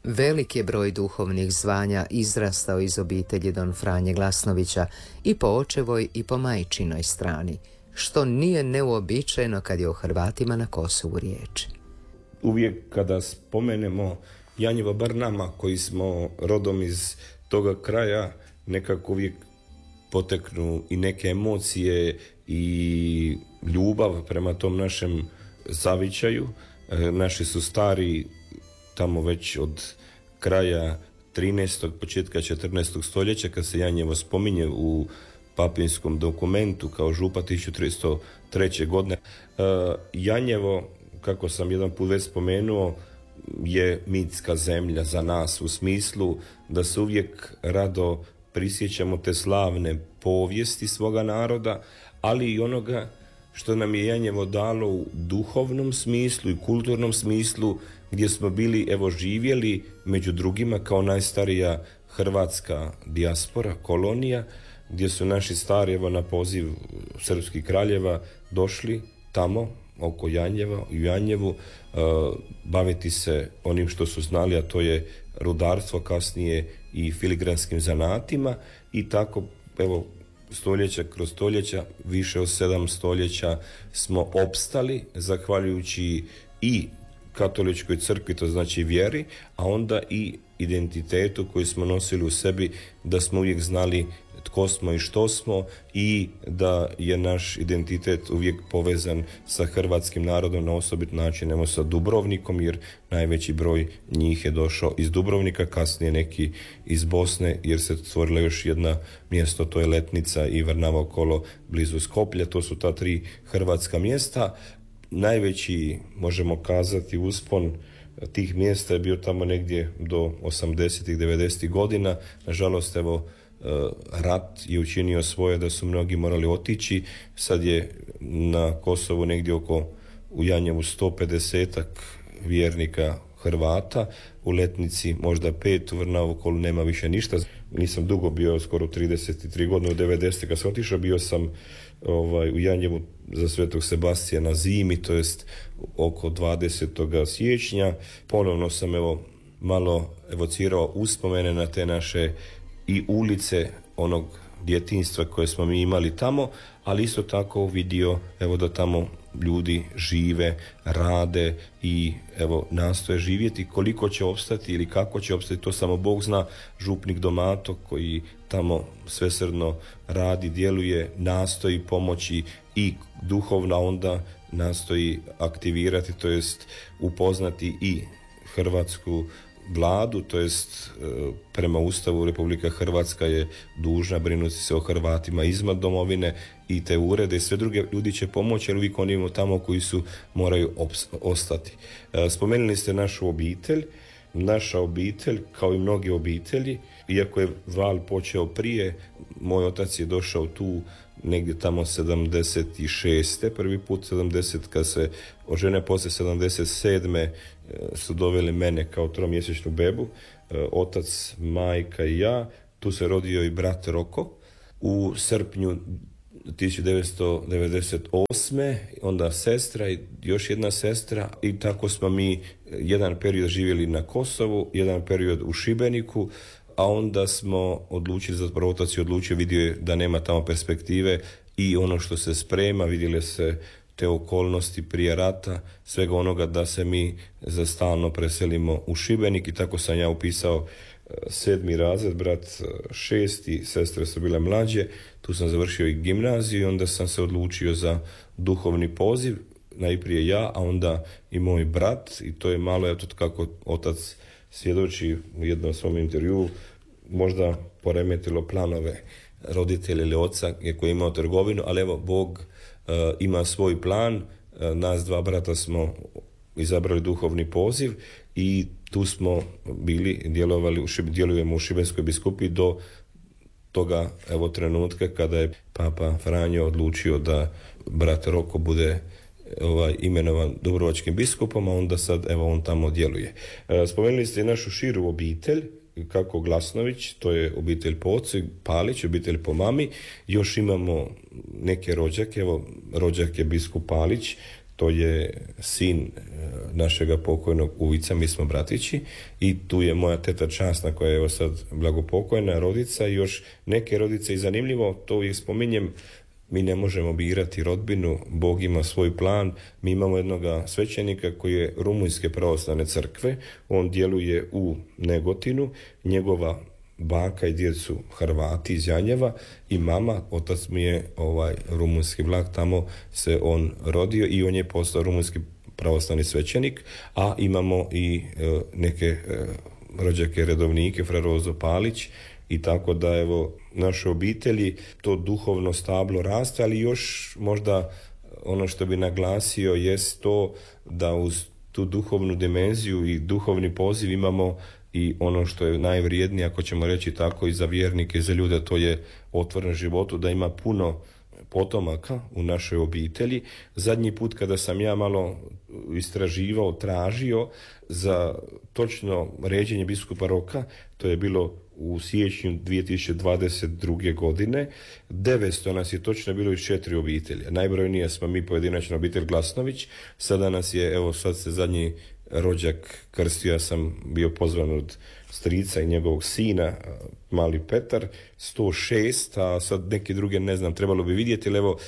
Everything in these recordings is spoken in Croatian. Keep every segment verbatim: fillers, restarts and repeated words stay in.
Velik je broj duhovnih zvanja izrastao iz obitelji don Franje Glasnovića i po očevoj i po majčinoj strani, što nije neuobičajeno kad je o Hrvatima na Kosovu riječ. Uvijek kada spomenemo Janjevo, bar nama koji smo rodom iz toga kraja, nekako uvijek poteknu i neke emocije i ljubav prema tom našem zavičaju. E, naši su stari tamo već od kraja trinaestog početka četrnaestog stoljeća, kad se Janjevo spominje u papinskom dokumentu kao župa tisuću tristo treće. godine. E, Janjevo, kako sam jedan put već spomenuo, je mitska zemlja za nas u smislu da se uvijek rado prisjećamo te slavne povijesti svoga naroda, ali i onoga što nam je Janjevo dalo u duhovnom smislu i kulturnom smislu, gdje smo bili, evo, živjeli među drugima kao najstarija hrvatska dijaspora, kolonija, gdje su naši stari, evo, na poziv srpskih kraljeva došli tamo oko Janjeva, u Janjevu, uh, baviti se onim što su znali, a to je rudarstvo, kasnije i filigranskim zanatima, i tako, evo, stoljeća kroz stoljeća, više od sedam stoljeća smo opstali zahvaljujući i katoličkoj crkvi, to znači vjeri, a onda i identitetu koji smo nosili u sebi, da smo uvijek znali tko smo i što smo, i da je naš identitet uvijek povezan sa hrvatskim narodom na osobit način, evo sa Dubrovnikom, jer najveći broj njih je došao iz Dubrovnika, kasnije neki iz Bosne, jer se stvorila još jedna mjesto, to je Letnica i Vrnava okolo blizu Skoplja. To su ta tri hrvatska mjesta. Najveći, možemo kazati, uspon tih mjesta je bio tamo negdje do osamdesetih, devedesetih godina. Nažalost, evo, rat je učinio svoje da su mnogi morali otići. Sad je na Kosovu negdje oko, u Janjevu, sto pedesetak vjernika Hrvata, u Letnici možda pet, u Vrnavu okolo nema više ništa. Nisam dugo bio, skoro trideset tri godine, u devedesetih kad sam otišao, bio sam ovaj, u Janjevu za Svetog Sebastija na zimi, to jest oko dvadesetog siječnja. Ponovno sam, evo, malo evocirao uspomene na te naše i ulice onog djetinjstva koje smo mi imali tamo, ali isto tako vidio, evo, da tamo ljudi žive, rade i, evo, nastoje živjeti. Koliko će opstati ili kako će opstati, to samo Bog zna. Župnik Domato, koji tamo svesrdno radi, djeluje, nastoji pomoći i duhovno, onda nastoji aktivirati, to jest upoznati i hrvatsku vladu, to jest prema Ustavu Republika Hrvatska je dužna brinuti se o Hrvatima izvan domovine, i te urede i sve druge ljudi će pomoći, ali uvijek onima tamo koji su moraju ops- ostati. Spomenuli ste našu obitelj. Naša obitelj, kao i mnoge obitelji, iako je val počeo prije, moj otac je došao tu negdje tamo sedamdeset šeste prvi put, sedamdeset kad se ožene, poslije sedamdeset sedme su doveli mene kao tromjesečnu bebu, otac, majka i ja. Tu se rodio i brat Roko. U srpnju tisuću devetsto devedeset osme onda sestra i još jedna sestra, i tako smo mi jedan period živjeli na Kosovu, jedan period u Šibeniku, a onda smo odlučili, zapravo otac je odlučio, vidio je da nema tamo perspektive i ono što se sprema, vidjeli se te okolnosti prije rata, svega onoga, da se mi za stalno preselimo u Šibenik, i tako sam ja upisao sedmi razred, brat šesti, sestre su bile mlađe. Tu sam završio i gimnaziju i onda sam se odlučio za duhovni poziv, najprije ja, a onda i moj brat, i to je malo, eto kako otac svjedoči u jednom svom intervjuu, možda poremetilo planove roditelja ili oca koji je imao trgovinu, ali evo, Bog uh, ima svoj plan. Uh, nas dva brata smo izabrali duhovni poziv i tu smo bili, djelovali, u Šib, djelujemo u Šibenskoj biskupiji do toga, evo, trenutka kada je Papa Franjo odlučio da brat Roko bude ovaj, imenovan dubrovačkim biskupom, a onda sad, evo, on tamo djeluje. E, spomenuli ste i našu širu obitelj, kako Glasnović, to je obitelj po ocu, Palić, obitelj po mami. Još imamo neke rođake, evo, rođak je biskup Palić, to je sin našega pokojnog Uvica, mi smo bratići, i tu je moja teta Časna koja je evo sad blagopokojna, rodica i još neke rodice. I zanimljivo, to uvijek spominjem, mi ne možemo birati rodbinu, Bog ima svoj plan. Mi imamo jednog svećenika koji je Rumunjske pravoslavne crkve, on djeluje u Negotinu, njegova baka i djed su Hrvati iz Janjeva i mama, otac mi je ovaj rumunjski Vlah, tamo se on rodio i on je postao rumunjski pravoslavni svećenik, a imamo i e, neke e, rođake redovnike, fra Rozo Palić, i tako da evo naše obitelji to duhovno stablo raste, ali još možda ono što bi naglasio jest to da uz tu duhovnu dimenziju i duhovni poziv imamo i ono što je najvrijednije, ako ćemo reći tako, i za vjernike i za ljude, to je otvoren životu, da ima puno potomaka u našoj obitelji. Zadnji put kada sam ja malo istraživao, tražio za točno ređenje biskupa Roka, to je bilo u siječnju dvije tisuće dvadeset druge. godine, devetsto nas je točno bilo iz četiri obitelje. Najbrojnije smo mi pojedinačna obitelj Glasnović, sada nas je, evo sad se zadnji rođak krstio, ja sam bio pozvan od strica i njegovog sina, mali Petar, sto šest, a sad neke druge ne znam, trebalo bi vidjeti, ali evo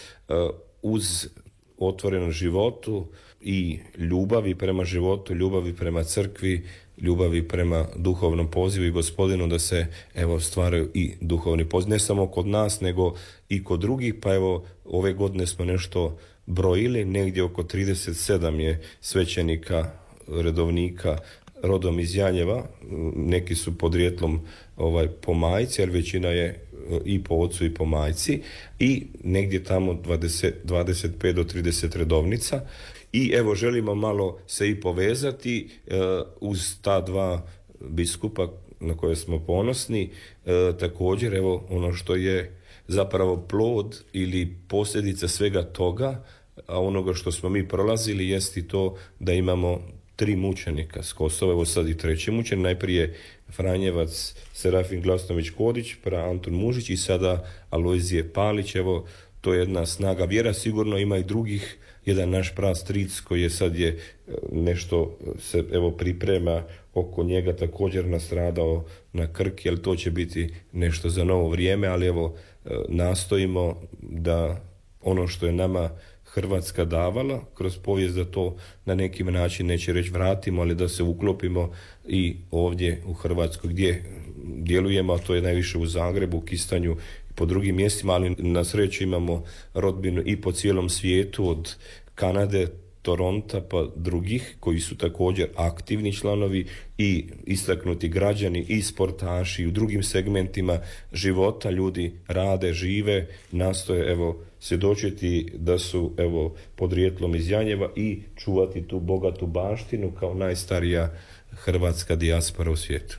uz otvorenom životu i ljubavi prema životu, ljubavi prema crkvi, ljubavi prema duhovnom pozivu i Gospodinu, da se evo stvaraju i duhovni poziv, ne samo kod nas nego i kod drugih. Pa evo ove godine smo nešto brojili, negdje oko trideset sedam je svećenika, redovnika rodom iz Janjeva, neki su podrijetlom ovaj, po majci, ali većina je i po ocu i po majci, i negdje tamo dvadeset, dvadeset pet do trideset redovnica. I evo želimo malo se i povezati e, uz ta dva biskupa na koje smo ponosni. E, također evo ono što je zapravo plod ili posljedica svega toga, a onoga što smo mi prolazili, jest i to da imamo tri mučenika s Kosova, evo sad i treći mučenik, najprije Franjevac Serafin Glasnović Kodić, pa Anton Mužić i sada Alojzije Palić. Evo to je jedna snaga vjera, sigurno ima i drugih, jedan naš prastric koji je sad je nešto se evo priprema oko njega, također nastradao na Krki, ali to će biti nešto za novo vrijeme, ali evo nastojimo da ono što je nama Hrvatska davala kroz povijest, da to na neki način, neće reći vratimo, ali da se uklopimo i ovdje u Hrvatskoj gdje djelujemo, a to je najviše u Zagrebu, Kistanju i po drugim mjestima, ali na sreću imamo rodbinu i po cijelom svijetu, od Kanade, Toronta pa drugih koji su također aktivni članovi i istaknuti građani i sportaši i u drugim segmentima života. Ljudi rade, žive, nastoje evo svjedočiti da su evo podrijetlom iz Janjeva i čuvati tu bogatu baštinu kao najstarija hrvatska dijaspora u svijetu.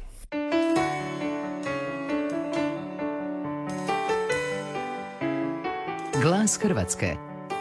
Glas Hrvatske.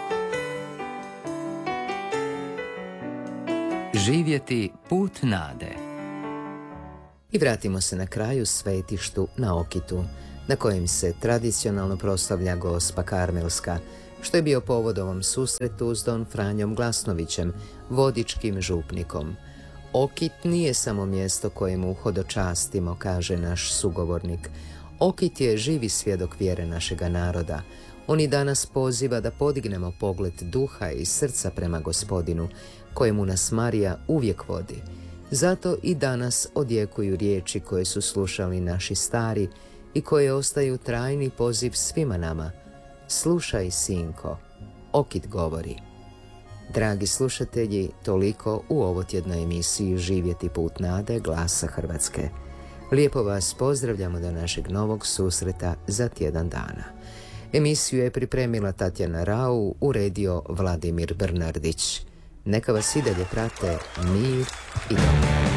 Živjeti put nade. I vratimo se na kraju svetištu na Okitu, na kojem se tradicionalno proslavlja Gospa Karmelska, što je bio povod ovom susretu s don Franjom Glasnovićem, vodičkim župnikom. Okit nije samo mjesto kojemu hodočastimo, kaže naš sugovornik. Okit je živi svjedok vjere našega naroda. On i danas poziva da podignemo pogled duha i srca prema Gospodinu, kojemu nas Marija uvijek vodi. Zato i danas odjekuju riječi koje su slušali naši stari i koje ostaju trajni poziv svima nama. Slušaj, sinko, Okit govori. Dragi slušatelji, toliko u ovotjednoj emisiji Živjeti put nade Glasa Hrvatske. Lijepo vas pozdravljamo do našeg novog susreta za tjedan dana. Emisiju je pripremila Tatjana Rau, uredio Vladimir Brnardić. Neka vas i dalje prate mir i dobro.